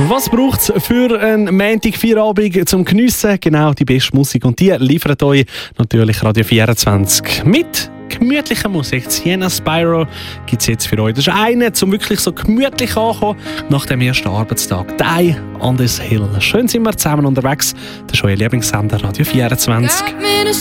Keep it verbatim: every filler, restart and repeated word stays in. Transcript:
Was braucht es für einen Montag-Feierabend zum Geniessen? Genau, die beste Musik. Und die liefert euch natürlich Radio vierundzwanzig mit gemütlicher Musik. Sienna Spyro gibt es jetzt für euch. Das ist eine, zum wirklich so gemütlich ankommen nach dem ersten Arbeitstag. Die on this hill. Schön sind wir zusammen unterwegs. Das ist euer Lieblingssender Radio vierundzwanzig.